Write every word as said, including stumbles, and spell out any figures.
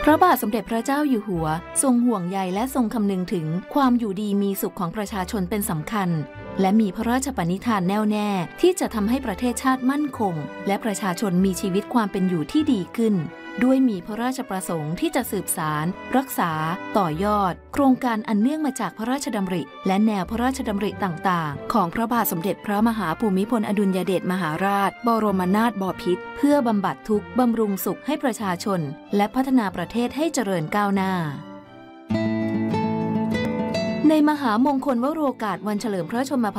พระบาทสมเด็จพระเจ้าอยู่หัวทรงห่วงใยและทรงคำนึงถึงความอยู่ดีมีสุขของประชาชนเป็นสำคัญและมีพระราชปณิธานแน่วแน่ที่จะทำให้ประเทศชาติมั่นคงและประชาชนมีชีวิตความเป็นอยู่ที่ดีขึ้นด้วยมีพระราชประสงค์ที่จะสืบสานรักษาต่อยอดโครงการอันเนื่องมาจากพระราชดำริและแนวพระราชดำริต่างๆของพระบาทสมเด็จพระมหาภูมิพลอดุลยเดชมหาราชบรมนาถบพิตรเพื่อบำบัดทุกข์บำรุงสุขให้ประชาชนและพัฒนาประเทศให้เจริญก้าวหน้าในมหามงคลวโรกาสวันเฉลิมพระชนม